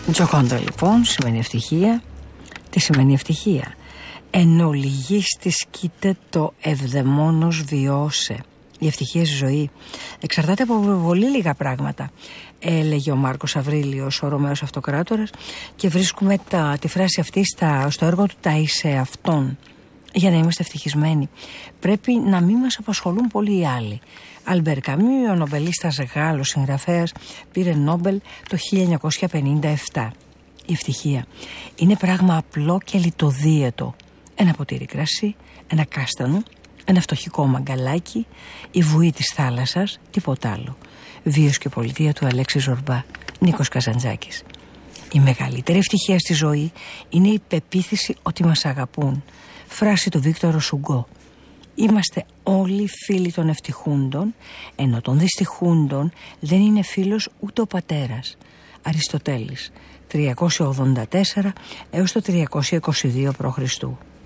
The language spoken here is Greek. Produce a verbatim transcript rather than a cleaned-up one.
Τζοκόντα λοιπόν σημαίνει ευτυχία. Τι σημαίνει ευτυχία? Εν ολιγίστης κοίτε το ευδαιμόνος βιώσε. Η ευτυχία στη ζωή εξαρτάται από πολύ λίγα πράγματα, έλεγε ο Μάρκος Αβρίλιος, ο Ρωμαίος Αυτοκράτορας, και βρίσκουμε τα, τη φράση αυτή στα, στο έργο του «Τα είσαι αυτόν». Για να είμαστε ευτυχισμένοι πρέπει να μην μας απασχολούν πολύ οι άλλοι. Αλμπέρ Καμίου, ο νομπελίστας Γάλλος συγγραφέας, πήρε Νόμπελ το χίλια εννιακόσια πενήντα επτά. Η ευτυχία είναι πράγμα απλό και λιτοδίαιτο. Ένα ποτήρι κρασί, ένα κάστανο, ένα φτωχικό μαγκαλάκι, η βουή της θάλασσας, τίποτα άλλο. Βίος και πολιτεία του Αλέξη Ζορμπά, Νίκος Καζαντζάκης. Η μεγαλύτερη ευτυχία στη ζωή είναι η πεποίθηση ότι μας αγαπούν. Φράση του Βίκτορο Σουγκό. Είμαστε όλοι φίλοι των ευτυχούντων, ενώ των δυστυχούντων δεν είναι φίλος ούτε ο πατέρας. Αριστοτέλης, τριακόσια ογδόντα τέσσερα έως το τριακόσια είκοσι δύο π.Χ.